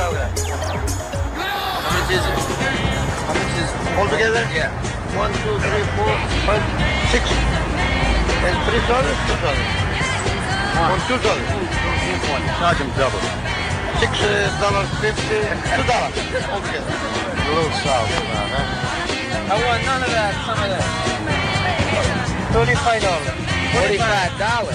How much is it? How much is Altogether? Yeah. 1, 2, 3, 4, 5, 6. And $3, $2. On $2. Charge him double. $6.50, $2 altogether. A little soft, man, huh? I want none of that, some of that. $35. $45.